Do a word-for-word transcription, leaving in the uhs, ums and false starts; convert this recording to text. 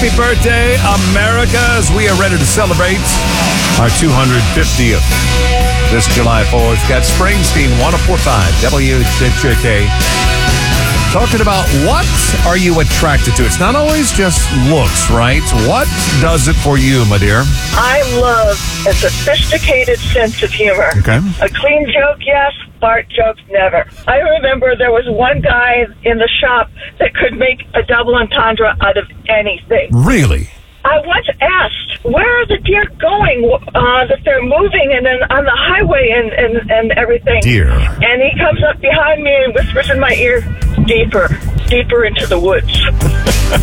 Happy birthday, America, as we are ready to celebrate our two hundred fiftieth this July fourth. Got Springsteen, one oh four point five W H K. Talking about what are you attracted to? It's not always just looks, right? What does it for you, my dear? I love a sophisticated sense of humor. Okay. A clean joke, yes. Fart jokes, never. I remember there was one guy in the shop that could make a double entendre out of anything. Really? I once asked, where are the deer going uh, that they're moving and then on the highway and, and, and everything? Deer. And he comes up behind me and whispers in my ear, deeper, deeper into the woods.